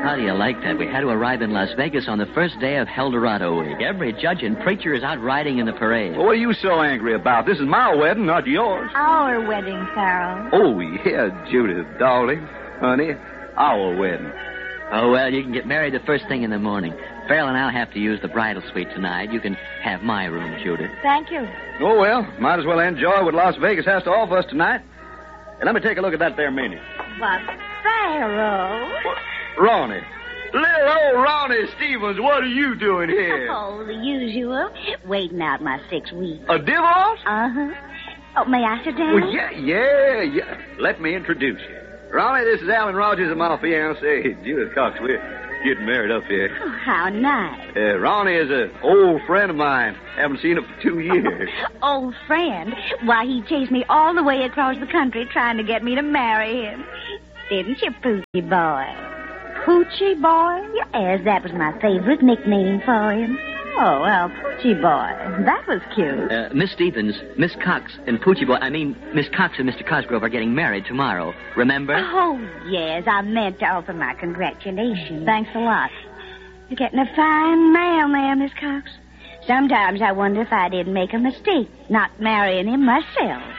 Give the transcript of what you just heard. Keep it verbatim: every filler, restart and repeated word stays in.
How do you like that? We had to arrive in Las Vegas on the first day of Eldorado Week. Every judge and preacher is out riding in the parade. Well, what are you so angry about? This is my wedding, not yours. Our wedding, Farrell. Oh, yeah, Judith, darling. Honey, our wedding. Oh, well, you can get married the first thing in the morning. Farrell and I'll have to use the bridal suite tonight. You can have my room, Judith. Thank you. Oh, well, might as well enjoy what Las Vegas has to offer us tonight. And let me take a look at that there menu. But, Farrell... What? Ronnie. Little old Ronnie Stevens, what are you doing here? Oh, the usual. Waiting out my six weeks. A divorce? Uh-huh. Oh, may I sit down? Well, yeah, yeah, yeah. Let me introduce you. Ronnie, this is Alan Rogers and my fiancée, Judith Cox. We're getting married up here. Oh, how nice. Uh, Ronnie is an old friend of mine. Haven't seen him for two years. Old friend? Why, he chased me all the way across the country trying to get me to marry him. Didn't you, Poochie boy? Poochie boy? Yes, that was my favorite nickname for him. Oh, well, Poochie boy. That was cute. Uh, Miss Stevens, Miss Cox, and Poochie Boy, I mean, Miss Cox and Mister Cosgrove are getting married tomorrow. Remember? Oh, yes. I meant to offer my congratulations. Thanks a lot. You're getting a fine man there, Miss Cox. Sometimes I wonder if I didn't make a mistake not marrying him myself.